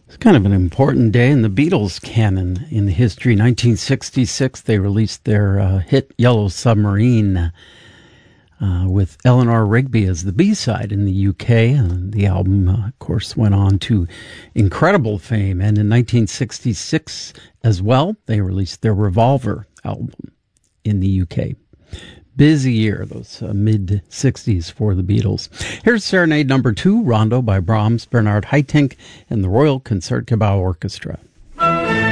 It's kind of an important day in the Beatles canon in the history. 1966, they released their hit Yellow Submarine with Eleanor Rigby as the B-side in the UK. And the album, of course, went on to incredible fame. And in 1966 as well, they released their Revolver album in the UK. Busy year, those mid-60s for the Beatles. Here's Serenade number 2, Rondo by Brahms, Bernard Haitink, and the Royal Concertgebouw Orchestra.